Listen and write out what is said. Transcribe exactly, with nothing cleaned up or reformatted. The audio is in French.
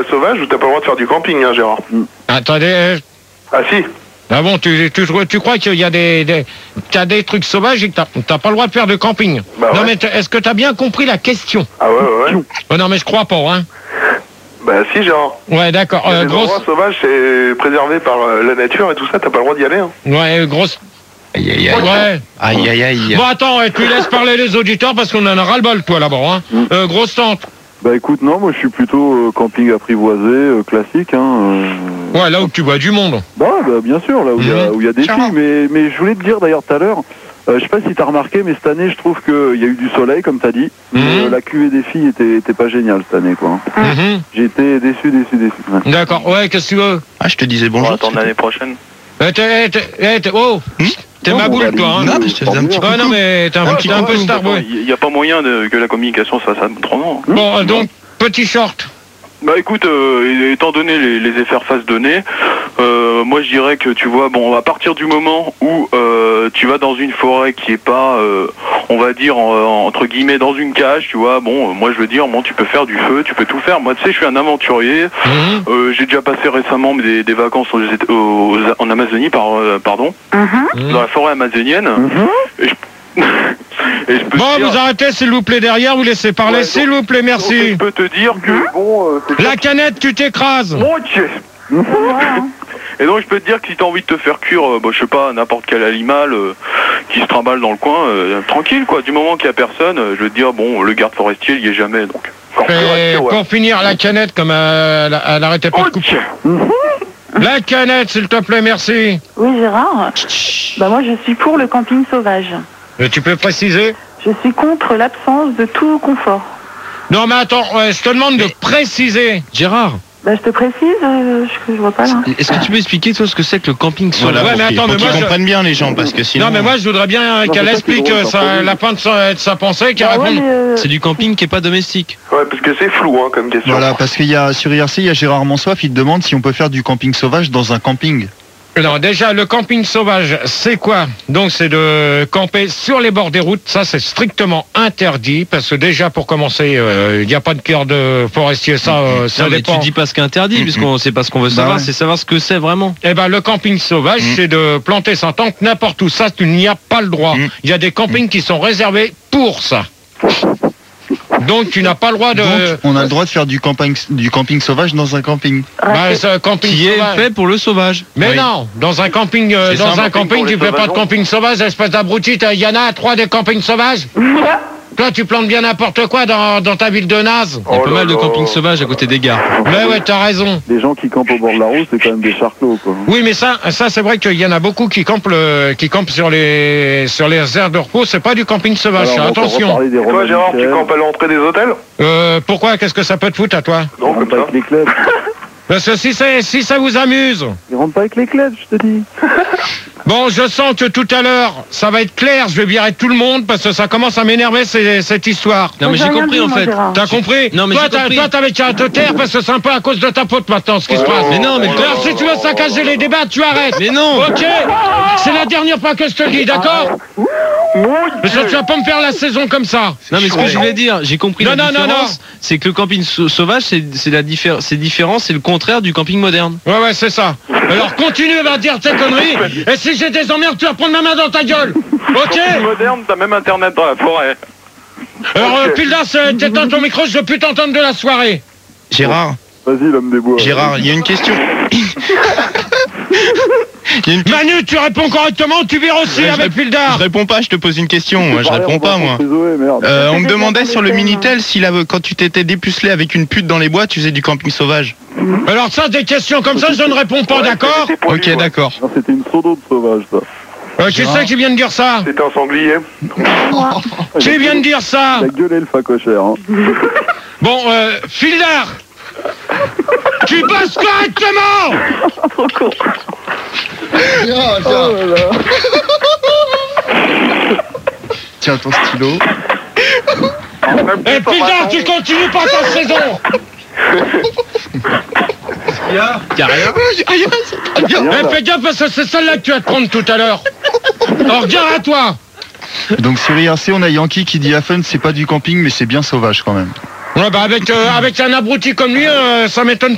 Sauvage où t'as pas le droit de faire du camping, hein, Gérard. Attendez. Euh... Ah si. Ah bon, tu, tu, tu crois qu'il y a des, des, t'as des trucs sauvages et que t'as, t'as pas le droit de faire de camping. Bah non ouais. mais est-ce que t'as bien compris la question? Ah ouais, ouais, ouais. Oh non mais je crois pas, hein. Bah si, Gérard. Ouais, d'accord. Euh, les grosse... endroits sauvages, c'est préservé par euh, la nature et tout ça, t'as pas le droit d'y aller, hein. Ouais, grosse... Aïe aïe aïe. Ouais. Aïe aïe aïe. Bon attends, tu laisses parler les auditeurs parce qu'on en a ras-le-bol, toi, là-bas, hein. Mm. Euh, grosse tente. Bah écoute, non, moi je suis plutôt euh, camping apprivoisé, euh, classique, hein. Euh... Ouais, là où tu vois du monde. Bah, bah bien sûr, là où il y a, Mmh. où il y a des Ciao. filles, mais, mais je voulais te dire d'ailleurs tout à l'heure, euh, je sais pas si t'as remarqué, mais cette année je trouve qu'il y a eu du soleil, comme t'as dit, Mmh. mais, euh, la cuvée des filles était, était pas géniale cette année, quoi. Mhm. J'ai été déçu, déçu, déçu. Ouais. D'accord, ouais, qu'est-ce que tu veux? Ah, je te disais On va bonjour. attendre l'année prochaine. Eh, t'es, t'es, eh, t'es, oh Hmm T'es Non, ma bon, boule, bah, toi, hein. allez-y, Non, mais je te faisais un petit Ouais, non, mais t'es un, Ouais, petit, bah un ouais, peu de toute star, façon, ouais. Il n'y a pas moyen de, que la communication se fasse autrement. Bon, euh, donc, petit short. Bah écoute, euh, étant donné les, les effets face donnés, euh, moi je dirais que tu vois, bon, à partir du moment où euh, tu vas dans une forêt qui est pas, euh, on va dire en, entre guillemets dans une cage, tu vois, bon, euh, moi je veux dire, bon, tu peux faire du feu, tu peux tout faire. Moi, tu sais, je suis un aventurier. Mhm. Euh, j'ai déjà passé récemment des, des vacances aux, aux, en Amazonie, par, euh, pardon, Mhm. dans la forêt amazonienne. Et je, et je peux Bon, te dire, vous arrêtez, s'il vous plaît, derrière, vous laissez parler, Ouais, s'il donc- vous plaît, donc, merci. je peux te dire que bon, euh, c'est La canette, tu t'écrases. Mon Dieu. Et donc je peux te dire que si t'as envie de te faire cuire, euh, bah, je sais pas, n'importe quel animal euh, qui se trimballe dans le coin, euh, tranquille quoi, du moment qu'il y a personne, euh, je veux te dire, bon, le garde forestier il y est jamais, donc. Encore plus Et resté, ouais. pour finir, la canette, comme elle, elle arrêtait pas de couper. La canette, s'il te plaît, merci. Oui, Gérard. Bah moi, je suis pour le camping sauvage. Et tu peux préciser? Je suis contre l'absence de tout confort. Non, mais attends, ouais, je te demande de préciser. Gérard, Bah, je te précise, euh, je, je vois pas là. est-ce que tu peux expliquer toi ce que c'est que le camping sauvage? ouais, mais attends, mais Pour qu'ils moi, je- comprennent bien les gens, parce que sinon. Non, mais moi, je voudrais bien Non, qu'elle c'est ça, explique c'est drôle, euh, t'en sa- prends la fin de sa, de sa pensée, qu'elle Bah ouais, réponde. mais, euh, C'est du camping qui est pas domestique. Ouais, parce que c'est flou, hein, comme question. Voilà, parce qu'il y a sur I R C, il y a Gérard Mansoif, il te demande si on peut faire du camping sauvage dans un camping. Non, déjà, le camping sauvage, c'est quoi? Donc, c'est de camper sur les bords des routes. Ça, c'est strictement interdit, parce que déjà, pour commencer, il n'y a pas de cœur de forestier. Ça, euh, ça Non, mais dépend. tu dis pas ce qui est interdit, Mhm. puisqu'on sait pas ce qu'on veut Bah savoir, ouais. c'est savoir ce que c'est vraiment. Eh ben, le camping sauvage, Mm. c'est de planter sa tente n'importe où. Ça, tu n'y as pas le droit. Il Mm. y a des campings qui sont réservés pour ça. Donc, tu n'as pas le droit de... Donc, on a le droit de faire du camping, du camping sauvage dans un camping. Bah, c'est un camping Qui est sauvage. fait pour le sauvage. Mais Oui. non, dans un camping, euh, C'est dans ça, un un camping camping, pour tu les fais pas de sauvageons. camping sauvage, espèce d'abruti. Il y en a trois des campings sauvages. Toi, tu plantes bien n'importe quoi dans, dans ta ville de naze. Il y a Oh pas là mal de là. campings sauvages à côté des gares. Mais ouais, t'as raison. Les gens qui campent au bord de la route, c'est quand même des charclos, quoi. Oui, mais ça, ça c'est vrai qu'il y en a beaucoup qui campent, le, qui campent sur les, sur les aires de repos. C'est pas du camping sauvage. Alors, on va encore Attention. reparler des Et toi, Romains Gérard, tu Michel, campes à l'entrée des hôtels? Euh, pourquoi? Qu'est-ce que ça peut te foutre à toi? Ils Non, rentrent comme pas ça. avec les clubs. Parce que si, c'est, si ça vous amuse. Ils rentrent pas avec les clubs, je te dis. Bon, je sens que tout à l'heure, ça va être clair. Je vais virer tout le monde parce que ça commence à m'énerver c'est- cette histoire. Non, mais j'ai rien compris dit, en moi, fait. Gérard. T'as compris? Non, mais toi, j'ai t'as- compris. toi, t'avais qu'à te taire parce que c'est un peu à cause de ta faute maintenant ce qui se passe. Mais non, mais Alors, si tu veux saccager les débats, tu arrêtes. Mais non. Ok. C'est la dernière fois que je te le dis, d'accord? Mais ça, tu vas pas me faire la saison comme ça. Non, mais ce que je voulais dire, j'ai compris Non, la non, non, différence, c'est que le camping sau- sauvage, c'est c'est la diffé- c'est différent, c'est le contraire du camping moderne. Ouais, ouais, c'est ça. Alors continue à dire tes conneries. Et si j'ai des emmerdes, tu vas prendre ma main dans ta gueule. Ok? Camping moderne, t'as même internet dans la forêt. Alors, euh, Pildas, euh, t'éteins ton micro, je veux plus t'entendre de la soirée. Gérard, Vas-y, l'homme des bois. Gérard, il y a une question. Il y a une- Manu, tu réponds correctement, tu vires aussi Ouais, je avec rép- Pildar. Je réponds pas, je te pose une question. Moi, je Parlez, réponds on pas, va moi. contre Zoé, merde. Euh, on me C'est demandait déjà sur le dans les Minitel si la- quand tu t'étais dépucelé avec une pute dans les bois, tu faisais du camping sauvage. Alors ça, des questions comme ça, je ne réponds pas, d'accord? C'était pour Ok, lui, ouais. d'accord. Non, c'était une sodo de sauvage, ça. Euh, qui c'est qui vient de dire ça? C'était un sanglier. Qui vient de dire ça? Il a gueulé le facochère, hein. Bon, euh, Pildar, tu bosses correctement. Trop court. Oh là là. Tiens ton stylo. Et Pildar, tu continues pas ta saison. Y a rien. Eh, fais gaffe parce que c'est celle-là que tu vas te prendre tout à l'heure. Alors, regarde à toi. Donc sur I R C, on a Yankee qui dit Affen, c'est pas du camping, mais c'est bien sauvage quand même. Ouais, bah avec, euh, avec un abruti comme lui, euh, ça m'étonne